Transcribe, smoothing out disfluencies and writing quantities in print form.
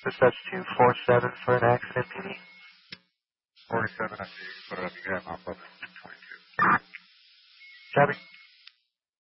Dispatch 247 for an accident, PD. 47, I see you. Put it up. You can have my brother. 22. Copy.